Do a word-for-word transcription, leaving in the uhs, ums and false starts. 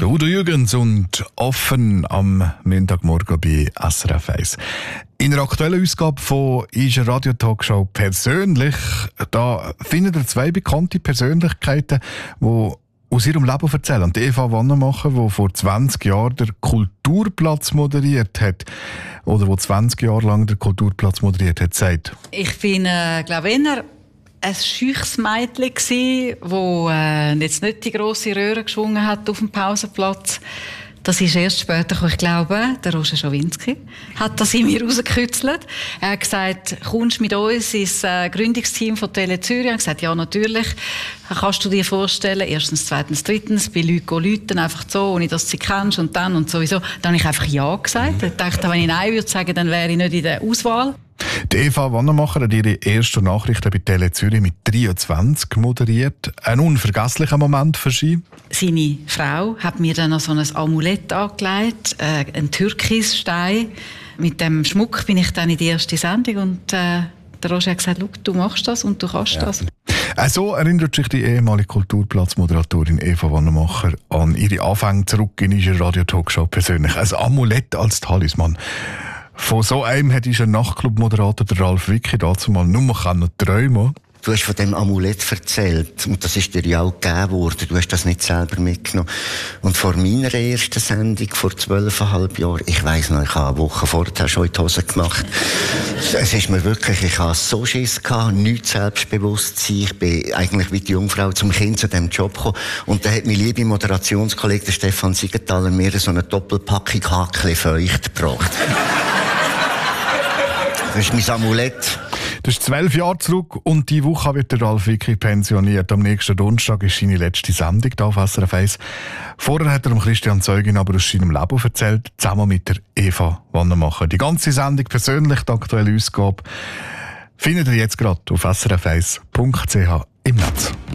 Der Udo Jürgens und offen am Montagmorgen bei S R F eins. In der aktuellen Ausgabe von «Ist eine Radio-Talkshow» persönlich, da findet ihr zwei bekannte Persönlichkeiten, die aus ihrem Leben erzählen. Die Eva Wannemacher, die vor zwanzig Jahren den Kulturplatz moderiert hat, oder die zwanzig Jahre lang den Kulturplatz moderiert hat, sagt: Ich bin, äh, glaube ich, eher ein scheuches Mädchen gsi, wo äh, jetzt nicht die grosse Röhre geschwungen hat auf dem Pausenplatz. Das ist erst später gekommen. Ich glaube, der Roger Schawinski hat das in mir rausgekützelt. Er hat gesagt, kommst mit uns ins äh, Gründungsteam von Tele Zürich? Ich habe gesagt, ja, natürlich. Kannst du dir vorstellen, erstens, zweitens, drittens, bei Leuten läuten, einfach so, ohne dass du sie kennst und dann und sowieso. Dann habe ich einfach ja gesagt. Ich dachte, wenn ich nein würde sagen, dann wäre ich nicht in der Auswahl. Die Eva Wannemacher hat ihre ersten Nachrichten bei Tele Zürich mit dreiundzwanzig moderiert. Ein unvergesslicher Moment für sie. Seine Frau hat mir dann noch so ein Amulett angelegt, äh, einen Türkisstein. Mit dem Schmuck bin ich dann in die erste Sendung und äh, der Roger hat gesagt, schau, du machst das und du kannst ja. das. Äh, so erinnert sich die ehemalige Kulturplatzmoderatorin Eva Wannemacher an ihre Anfänge zurück in ihrer Radio-Talkshow persönlich. Ein Amulett als Talisman. Von so einem hat unser Nachtclub-Moderator Ralf Wicki dazu mal nur träumen. Du hast von dem Amulett erzählt und das ist dir ja auch gegeben worden. Du hast das nicht selber mitgenommen. Und vor meiner ersten Sendung, vor zwölfeinhalb Jahren, ich weiss noch, ich habe eine Woche vorher schon in die Hose gemacht. Es ist mir wirklich, ich hatte so Schiss gehabt, nichts Selbstbewusstsein. Ich bin eigentlich wie die Jungfrau zum Kind zu diesem Job gekommen. Und da hat mein lieber Moderationskollege, der Stefan Siegenthaler, mir so eine Doppelpackung Hakli feucht gebracht. Das ist mein Amulett. Das ist zwölf Jahre zurück und diese Woche wird der Ralf Wicki pensioniert. Am nächsten Donnerstag ist seine letzte Sendung hier auf S R F eins. Vorher hat er Christian Zeugin aber aus seinem Leben erzählt, zusammen mit der Eva Wannemacher. Die ganze Sendung persönlich, die aktuelle Ausgabe, findet ihr jetzt gerade auf s r f eins punkt c h im Netz.